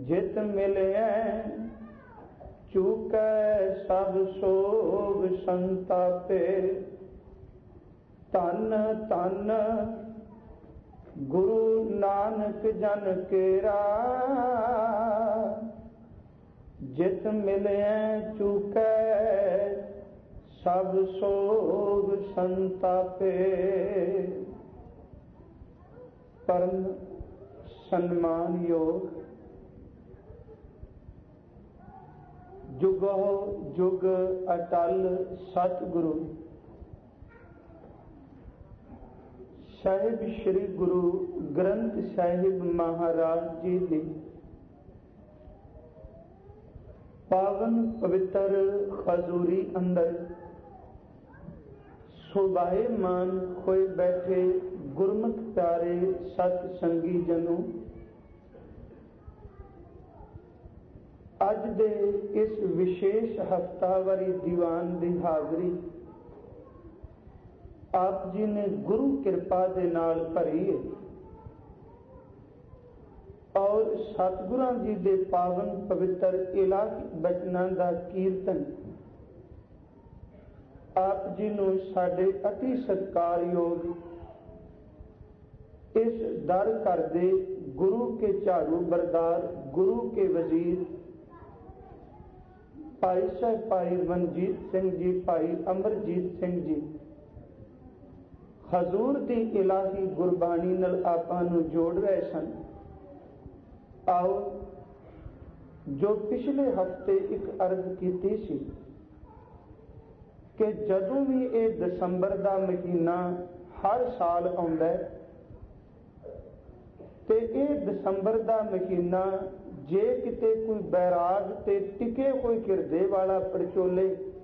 जित मिले चूकै सब सोग संतापे। धन धन गुरु नानक जन केरा, जित मिले चूकै सब सोग संतापे। परम सन्मान योग जुगो जुग अटल सतगुरु साहिब श्री गुरु ग्रंथ साहिब महाराज जी दी पावन पवित्र खजूरी अंदर सुभाएमान होए बैठे गुरमुख प्यारे सत संगी जनों, अज दे इस विशेष हफ्तावारी दीवान की हाजरी आप जी ने गुरु कृपा दे नाल भरी है और सतगुरां जी दे पावन पवित्र इलाही बचनां दा कीर्तन आप जी नूं साडे अति सत्कारयोग इस दर घर दे गुरु के झाड़ू बरदार गुरु के वजीर भाई साहब भाई मनजीत सिंह जी भाई अमरजीत सिंह जी हजूर दी इलाही गुरबाणी नाल आपां नूं जोड़ रहे सन। आओ जो पिछले हफ्ते एक अर्ज कीती सी कि जदों भी ये दसंबर दा महीना हर साल आउंदा है ते ये दसंबर दा महीना जे किते कोई बैराग ते टिके कोई किरदे वाला परचोले